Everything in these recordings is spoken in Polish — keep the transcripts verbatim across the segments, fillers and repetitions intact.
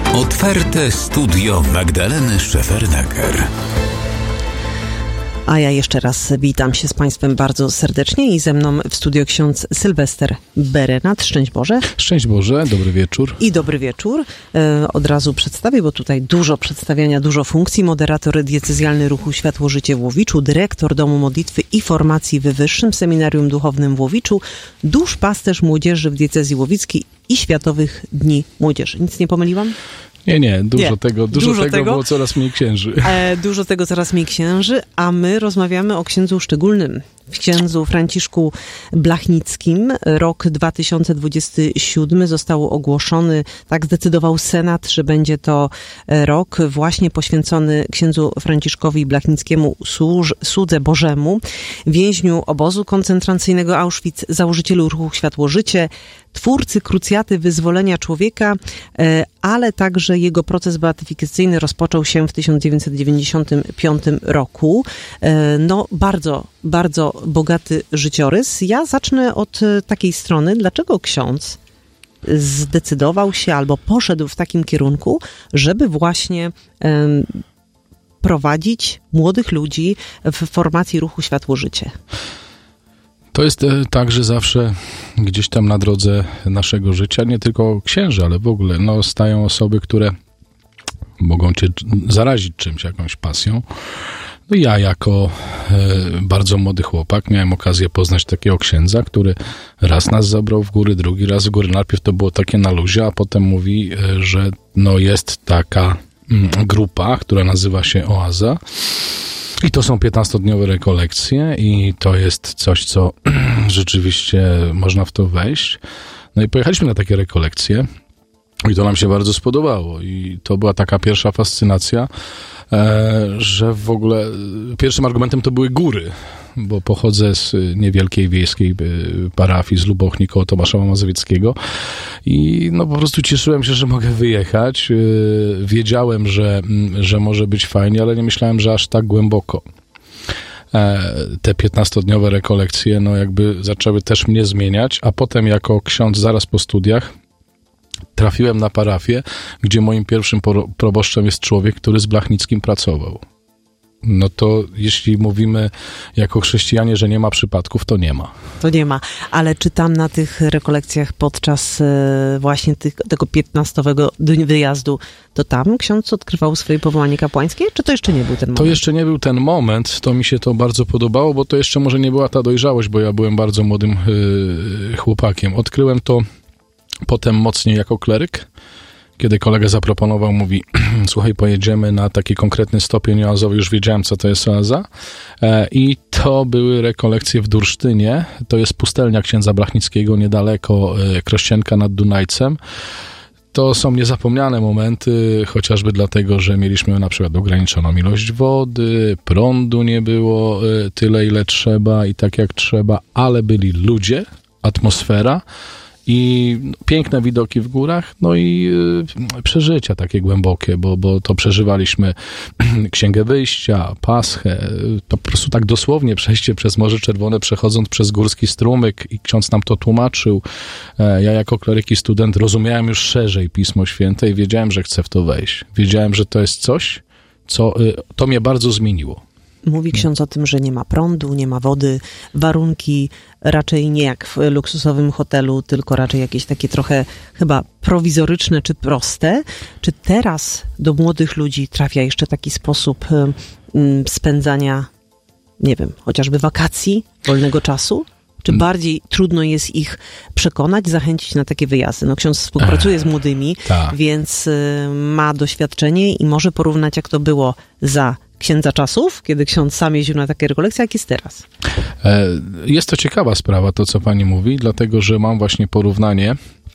Otwarte studio Magdaleny Szefernaker. A ja jeszcze raz witam się z Państwem bardzo serdecznie i ze mną w studio ksiądz Sylwester Berenat. Szczęść Boże. Szczęść Boże, dobry wieczór. I dobry wieczór. E, od razu przedstawię, bo tutaj dużo przedstawiania, dużo funkcji. Moderator diecezjalny ruchu Światło-Życie w Łowiczu, dyrektor Domu Modlitwy i Formacji w Wyższym Seminarium Duchownym w Łowiczu, duszpasterz młodzieży w diecezji łowickiej i Światowych Dni Młodzieży. Nic nie pomyliłam? Nie, nie, dużo, nie. Tego, dużo, dużo tego, tego było coraz mniej księży. E, dużo tego coraz mniej księży, a my rozmawiamy o księdzu szczególnym, księdzu Franciszku Blachnickim. Rok dwa tysiące dwudziesty siódmy został ogłoszony, tak zdecydował Senat, że będzie to rok właśnie poświęcony księdzu Franciszkowi Blachnickiemu, służ, słudze Bożemu, więźniu obozu koncentracyjnego Auschwitz, założycielu ruchu Światło-Życie, twórcy krucjaty wyzwolenia człowieka, ale także jego proces beatyfikacyjny rozpoczął się w tysiąc dziewięćset dziewięćdziesiątym piątym roku. No, bardzo, bardzo bogaty życiorys. Ja zacznę od takiej strony, dlaczego ksiądz zdecydował się albo poszedł w takim kierunku, żeby właśnie um, prowadzić młodych ludzi w formacji ruchu Światło-Życie. To jest tak, że zawsze gdzieś tam na drodze naszego życia, nie tylko księży, ale w ogóle, no, stają osoby, które mogą cię zarazić czymś, jakąś pasją. No ja jako e, bardzo młody chłopak miałem okazję poznać takiego księdza, który raz nas zabrał w góry, drugi raz w góry. Najpierw to było takie na luzie, a potem mówi, e, że no jest taka mm, grupa, która nazywa się Oaza. I to są piętnastodniowe rekolekcje i to jest coś, co rzeczywiście można w to wejść. No i pojechaliśmy na takie rekolekcje i to nam się bardzo spodobało i to była taka pierwsza fascynacja, że w ogóle pierwszym argumentem to były góry, bo pochodzę z niewielkiej wiejskiej parafii z Lubochni koło Tomaszowa Mazowieckiego i no po prostu cieszyłem się, że mogę wyjechać. Wiedziałem, że, że może być fajnie, ale nie myślałem, że aż tak głęboko. Te piętnastodniowe rekolekcje no jakby zaczęły też mnie zmieniać, a potem jako ksiądz zaraz po studiach trafiłem na parafię, gdzie moim pierwszym proboszczem jest człowiek, który z Blachnickim pracował. No to jeśli mówimy jako chrześcijanie, że nie ma przypadków, to nie ma. To nie ma, ale czy tam na tych rekolekcjach podczas właśnie tych, tego piętnastowego wyjazdu, to tam ksiądz odkrywał swoje powołanie kapłańskie, czy to jeszcze nie był ten moment? To jeszcze nie był ten moment, to mi się to bardzo podobało, bo to jeszcze może nie była ta dojrzałość, bo ja byłem bardzo młodym yy, chłopakiem. Odkryłem to potem mocniej jako kleryk, kiedy kolega zaproponował, mówi, słuchaj, pojedziemy na taki konkretny stopień oazowy, już wiedziałem, co to jest oaza. I to były rekolekcje w Dursztynie, to jest pustelnia księdza Blachnickiego, niedaleko Krościenka nad Dunajcem. To są niezapomniane momenty, chociażby dlatego, że mieliśmy na przykład ograniczoną ilość wody, prądu nie było tyle, ile trzeba i tak jak trzeba, ale byli ludzie, atmosfera, i piękne widoki w górach, no i y, przeżycia takie głębokie, bo, bo to przeżywaliśmy Księgę Wyjścia, Paschę, to po prostu tak dosłownie przejście przez Morze Czerwone, przechodząc przez górski strumyk i ksiądz nam to tłumaczył. E, ja jako kleryk i student rozumiałem już szerzej Pismo Święte i wiedziałem, że chcę w to wejść. Wiedziałem, że to jest coś, co y, to mnie bardzo zmieniło. Mówi ksiądz o tym, że nie ma prądu, nie ma wody, warunki raczej nie jak w luksusowym hotelu, tylko raczej jakieś takie trochę chyba prowizoryczne czy proste. Czy teraz do młodych ludzi trafia jeszcze taki sposób um, spędzania, nie wiem, chociażby wakacji, wolnego czasu? Czy bardziej trudno jest ich przekonać, zachęcić na takie wyjazdy? No ksiądz współpracuje z młodymi, Ta. więc y, ma doświadczenie i może porównać, jak to było za księdza czasów, kiedy ksiądz sam jeździł na takie rekolekcje, jak jest teraz. Jest to ciekawa sprawa, to co pani mówi, dlatego, że mam właśnie porównanie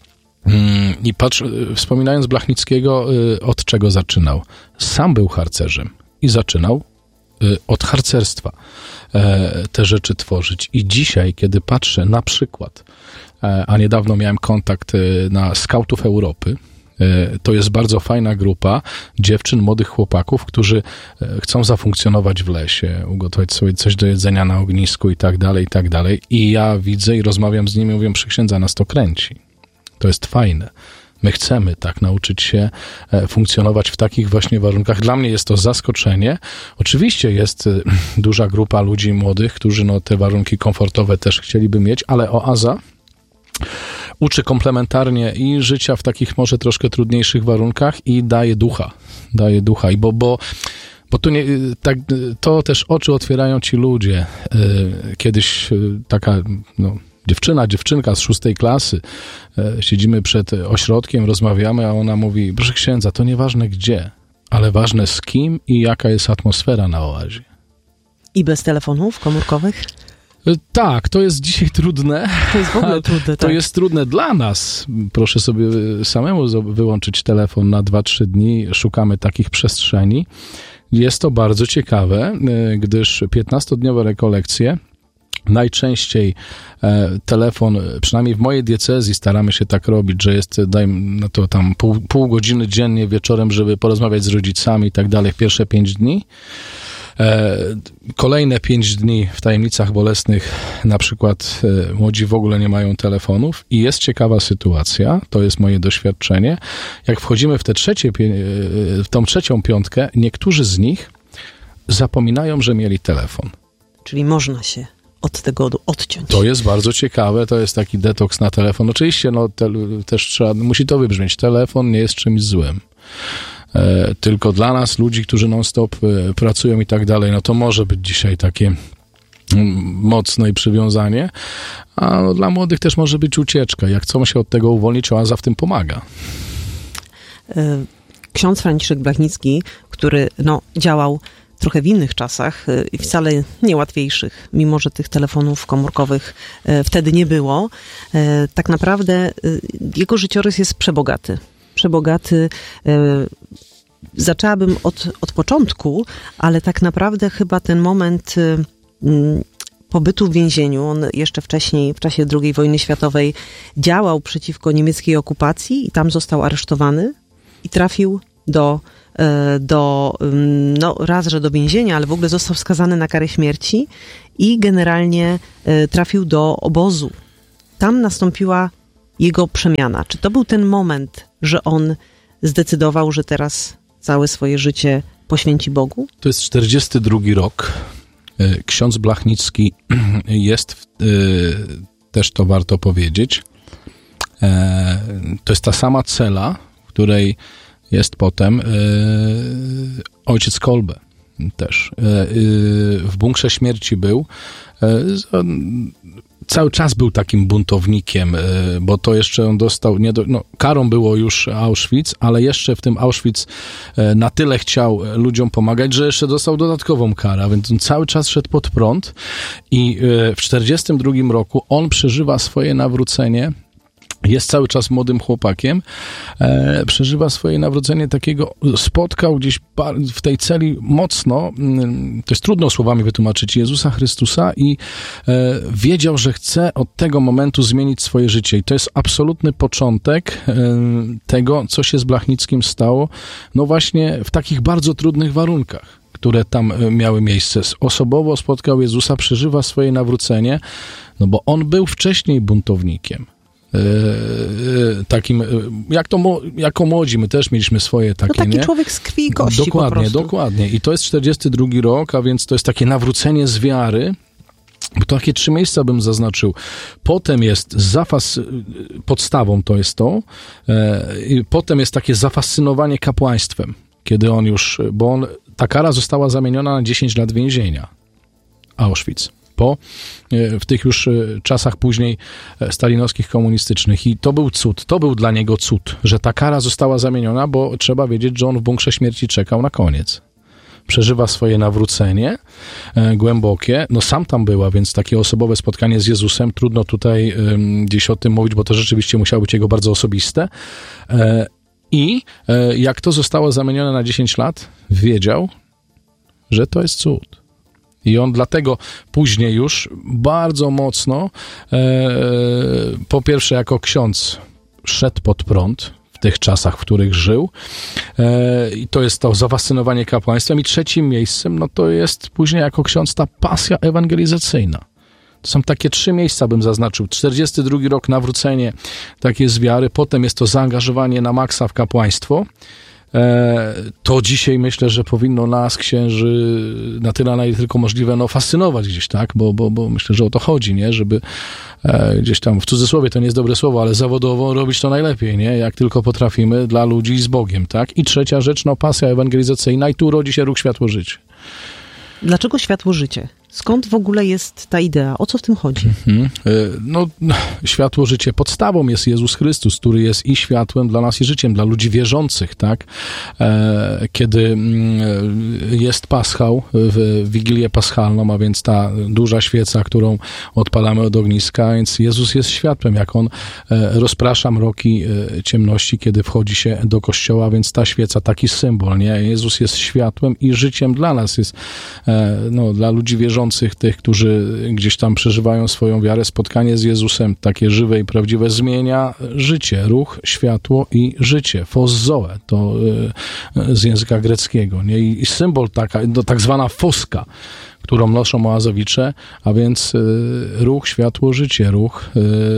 i patrz, wspominając Blachnickiego, od czego zaczynał. Sam był harcerzem i zaczynał od harcerstwa te rzeczy tworzyć. I dzisiaj, kiedy patrzę na przykład, a niedawno miałem kontakt na Skautów Europy, to jest bardzo fajna grupa dziewczyn, młodych chłopaków, którzy chcą zafunkcjonować w lesie, ugotować sobie coś do jedzenia na ognisku i tak dalej, i tak dalej. I ja widzę i rozmawiam z nimi, mówię, przy księdza, nas to kręci. To jest fajne. My chcemy tak nauczyć się funkcjonować w takich właśnie warunkach. Dla mnie jest to zaskoczenie. Oczywiście jest duża grupa ludzi młodych, którzy no, te warunki komfortowe też chcieliby mieć, ale Oaza uczy komplementarnie i życia w takich może troszkę trudniejszych warunkach i daje ducha. Daje ducha. I bo, bo, bo tu nie, tak, to też oczy otwierają ci ludzie. Kiedyś taka no, dziewczyna, dziewczynka z szóstej klasy, siedzimy przed ośrodkiem, rozmawiamy, a ona mówi, proszę księdza, to nieważne gdzie, ale ważne z kim i jaka jest atmosfera na oazie. I bez telefonów komórkowych? Tak, to jest dzisiaj trudne. To jest w ogóle trudne, To tak. jest trudne dla nas. Proszę sobie samemu wyłączyć telefon na dwa trzy dni. Szukamy takich przestrzeni. Jest to bardzo ciekawe, gdyż piętnastodniowe rekolekcje najczęściej e, telefon, przynajmniej w mojej diecezji staramy się tak robić, że jest, dajmy no to tam pół, pół godziny dziennie wieczorem, żeby porozmawiać z rodzicami i tak dalej, pierwsze pięć dni. E, kolejne pięć dni w tajemnicach bolesnych, na przykład e, młodzi w ogóle nie mają telefonów i jest ciekawa sytuacja, to jest moje doświadczenie. Jak wchodzimy w, te trzecie, w tą trzecią piątkę, niektórzy z nich zapominają, że mieli telefon. Czyli można się od tego odciąć. To jest bardzo ciekawe, to jest taki detoks na telefon. Oczywiście, no te, też trzeba, musi to wybrzmieć. Telefon nie jest czymś złym. E, tylko dla nas, ludzi, którzy non-stop e, pracują i tak dalej, no to może być dzisiaj takie mm, mocne przywiązanie, a no, dla młodych też może być ucieczka. Jak chcą się od tego uwolnić, Oaza w tym pomaga. E, ksiądz Franciszek Blachnicki, który no, działał trochę w innych czasach i wcale niełatwiejszych, mimo że tych telefonów komórkowych wtedy nie było. Tak naprawdę jego życiorys jest przebogaty. Przebogaty. Zaczęłabym od, od początku, ale tak naprawdę chyba ten moment pobytu w więzieniu, on jeszcze wcześniej, w czasie drugiej wojny światowej działał przeciwko niemieckiej okupacji i tam został aresztowany i trafił do do, no raz, że do więzienia, ale w ogóle został skazany na karę śmierci i generalnie trafił do obozu. Tam nastąpiła jego przemiana. Czy to był ten moment, że on zdecydował, że teraz całe swoje życie poświęci Bogu? To jest czterdziesty drugi rok. Ksiądz Blachnicki jest, też to warto powiedzieć, to jest ta sama cela, w której jest potem yy, ojciec Kolbe też. Yy, w bunkrze śmierci był. Yy, cały czas był takim buntownikiem, yy, bo to jeszcze on dostał, nie do, no, karą było już Auschwitz, ale jeszcze w tym Auschwitz yy, na tyle chciał ludziom pomagać, że jeszcze dostał dodatkową karę, więc on cały czas szedł pod prąd i yy, w czterdziestym drugim roku on przeżywa swoje nawrócenie. Jest cały czas młodym chłopakiem, e, przeżywa swoje nawrócenie takiego, spotkał gdzieś w tej celi mocno, to jest trudno słowami wytłumaczyć, Jezusa Chrystusa i e, wiedział, że chce od tego momentu zmienić swoje życie. I to jest absolutny początek e, tego, co się z Blachnickim stało, no właśnie w takich bardzo trudnych warunkach, które tam miały miejsce. Osobowo spotkał Jezusa, przeżywa swoje nawrócenie, no bo on był wcześniej buntownikiem. Takim, jak to, jako młodzi, my też mieliśmy swoje takie, no taki nie? człowiek z krwi i kości dokładnie, po prostu. Dokładnie. I to jest czterdziesty drugi rok, a więc to jest takie nawrócenie z wiary. Takie trzy miejsca bym zaznaczył. Potem jest zafas, podstawą to jest to, i potem jest takie zafascynowanie kapłaństwem, kiedy on już, bo on, ta kara została zamieniona na dziesięć lat więzienia. Auschwitz. Po, w tych już czasach później stalinowskich, komunistycznych. I to był cud, to był dla niego cud, że ta kara została zamieniona, bo trzeba wiedzieć, że on w bunkrze śmierci czekał na koniec. Przeżywa swoje nawrócenie e, głębokie. No sam tam była, więc takie osobowe spotkanie z Jezusem, trudno tutaj e, gdzieś o tym mówić, bo to rzeczywiście musiało być jego bardzo osobiste. E, I e, jak to zostało zamienione na dziesięć lat, wiedział, że to jest cud. I on dlatego później już bardzo mocno, e, po pierwsze jako ksiądz szedł pod prąd w tych czasach, w których żył. E, I to jest to zafascynowanie kapłaństwem. I trzecim miejscem, no to jest później jako ksiądz ta pasja ewangelizacyjna. To są takie trzy miejsca, bym zaznaczył. czterdziesty drugi rok, nawrócenie, takie z wiary. Potem jest to zaangażowanie na maksa w kapłaństwo. To dzisiaj myślę, że powinno nas, księży, na tyle, na ile tylko możliwe, no fascynować gdzieś, tak? Bo, bo, bo myślę, że o to chodzi, nie? Żeby e, gdzieś tam, w cudzysłowie to nie jest dobre słowo, ale zawodowo robić to najlepiej, nie? Jak tylko potrafimy dla ludzi z Bogiem, tak? I trzecia rzecz, no pasja ewangelizacyjna i tu rodzi się ruch Światło Życie. Dlaczego Światło Życie? Skąd w ogóle jest ta idea? O co w tym chodzi? Mhm. No, światło życie. Podstawą jest Jezus Chrystus, który jest i światłem dla nas, i życiem, dla ludzi wierzących, tak? Kiedy jest Paschał, w Wigilię Paschalną, a więc ta duża świeca, którą odpalamy od ogniska, więc Jezus jest światłem, jak On rozprasza mroki ciemności, kiedy wchodzi się do kościoła, więc ta świeca, taki symbol, nie? Jezus jest światłem i życiem dla nas, jest no, dla ludzi wierzących, tych, którzy gdzieś tam przeżywają swoją wiarę, spotkanie z Jezusem, takie żywe i prawdziwe, zmienia życie, ruch, światło i życie. Phos zoe, to z języka greckiego, nie? I symbol taka, no, tak zwana foska, którą noszą oazowicze, a więc y, ruch, światło, życie, ruch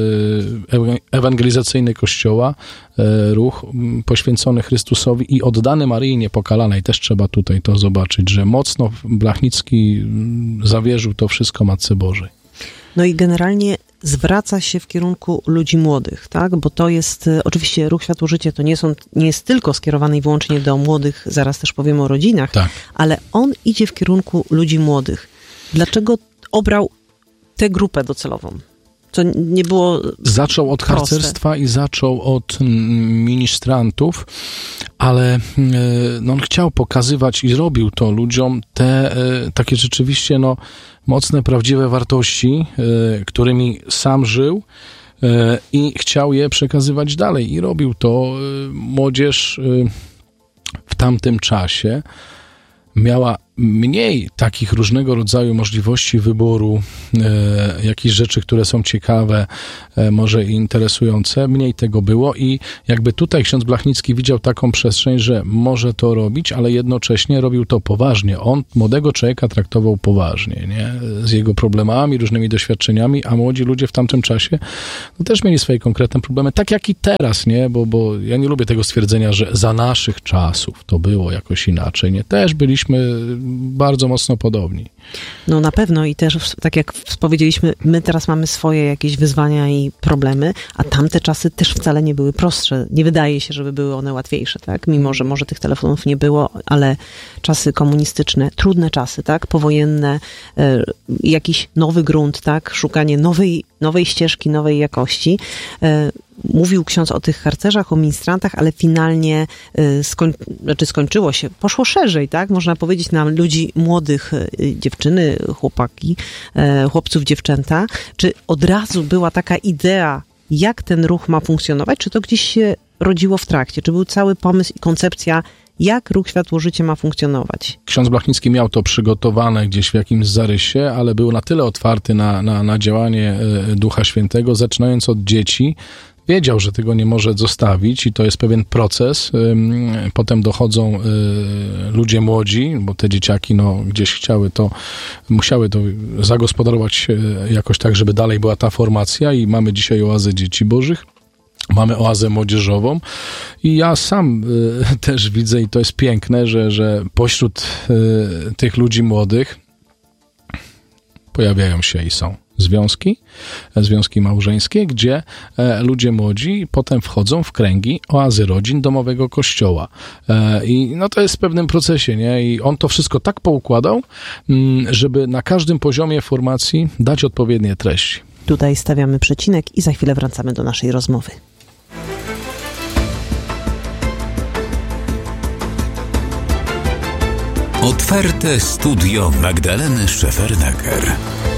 y, ewangelizacyjny Kościoła, y, ruch y, poświęcony Chrystusowi i oddany Maryi Niepokalanej. Też trzeba tutaj to zobaczyć, że mocno Blachnicki y, zawierzył to wszystko Matce Bożej. No i generalnie zwraca się w kierunku ludzi młodych, tak? Bo to jest, oczywiście ruch Światło Życie to nie, są, nie jest tylko skierowany wyłącznie do młodych, zaraz też powiemy o rodzinach, tak, ale on idzie w kierunku ludzi młodych. Dlaczego obrał tę grupę docelową? To nie było Zaczął od proste. harcerstwa i zaczął od ministrantów, ale no, on chciał pokazywać i robił to ludziom te takie rzeczywiście no, mocne, prawdziwe wartości, którymi sam żył i chciał je przekazywać dalej. I robił to. Młodzież w tamtym czasie miała mniej takich różnego rodzaju możliwości wyboru, e, jakichś rzeczy, które są ciekawe, e, może i interesujące. Mniej tego było i jakby tutaj ksiądz Blachnicki widział taką przestrzeń, że może to robić, ale jednocześnie robił to poważnie. On młodego człowieka traktował poważnie, nie? Z jego problemami, różnymi doświadczeniami, a młodzi ludzie w tamtym czasie no, też mieli swoje konkretne problemy, tak jak i teraz, nie? Bo, bo ja nie lubię tego stwierdzenia, że za naszych czasów to było jakoś inaczej, nie? Też byliśmy bardzo mocno podobni. No na pewno i też, tak jak powiedzieliśmy, my teraz mamy swoje jakieś wyzwania i problemy, a tamte czasy też wcale nie były prostsze. Nie wydaje się, żeby były one łatwiejsze, tak? Mimo, że może tych telefonów nie było, ale czasy komunistyczne, trudne czasy, tak? Powojenne, e, jakiś nowy grunt, tak? Szukanie nowej, nowej ścieżki, nowej jakości. E, Mówił ksiądz o tych harcerzach, o ministrantach, ale finalnie skoń, znaczy skończyło się, poszło szerzej, tak? Można powiedzieć na ludzi młodych, dziewczyny, chłopaki, chłopców, dziewczęta. Czy od razu była taka idea, jak ten ruch ma funkcjonować? Czy to gdzieś się rodziło w trakcie? Czy był cały pomysł i koncepcja, jak ruch Światło Życie ma funkcjonować? Ksiądz Blachnicki miał to przygotowane gdzieś w jakimś zarysie, ale był na tyle otwarty na, na, na działanie Ducha Świętego, zaczynając od dzieci. Wiedział, że tego nie może zostawić i to jest pewien proces. Potem dochodzą ludzie młodzi, bo te dzieciaki no, gdzieś chciały to, musiały to zagospodarować jakoś tak, żeby dalej była ta formacja i mamy dzisiaj oazę dzieci bożych. Mamy oazę młodzieżową i ja sam y, też widzę i to jest piękne, że, że pośród y, tych ludzi młodych pojawiają się i są związki, związki małżeńskie, gdzie e, ludzie młodzi potem wchodzą w kręgi oazy rodzin domowego kościoła. E, I no to jest w pewnym procesie, nie? I on to wszystko tak poukładał, m, żeby na każdym poziomie formacji dać odpowiednie treści. Tutaj stawiamy przecinek i za chwilę wracamy do naszej rozmowy. Otwarte studio Magdaleny Szefernaker.